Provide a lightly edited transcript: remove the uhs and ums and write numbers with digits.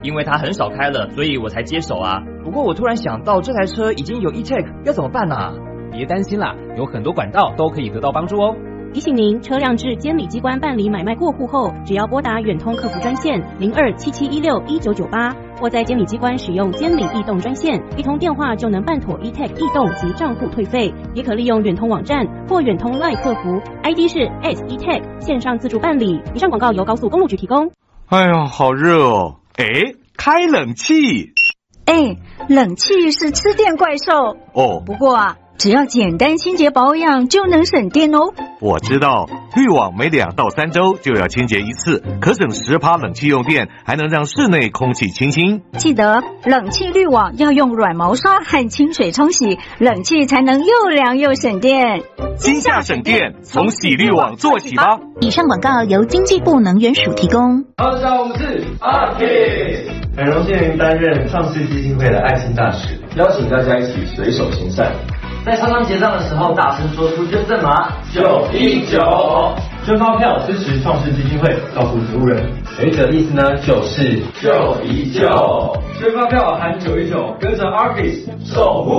因为它很少开了，所以我才接手啊。不过我突然想到，这台车已经有 e-tag， 要怎么办啊？ 别担心啦，有很多管道都可以得到帮助哦。 提醒您，车辆至监理机关办理买卖过户后，只要拨打远通客服专线0277161998，或在监理机关使用监理易动专线，一通电话就能办妥 e-tag 易动及账户退费。也可利用远通网站或远通 LINE 客服 ，ID 是 @e-tag 线上自助办理。以上广告由高速公路局提供。 哎呀，好热哦！开冷气。 冷气是吃电怪兽哦。 不过啊，只要简单清洁保养就能省电哦。 我知道，滤网每2到3周就要清洁一次，可省10%冷气用电，还能让室内空气清新。 记得冷气滤网要用软毛刷和清水冲洗，冷气才能又凉又省电。 今夏省电，从洗滤网做起吧。 以上广告由经济部能源署提供。 大家好，我们是阿 K， 很荣幸担任创世基金会的爱心大使，邀请大家一起随手行善。 在超商结账的时候，大声说出捐赠码 919，捐发票支持创世基金会，照顾植物人。有的意思呢，就是919，捐发票含919，跟着 Arcus 守护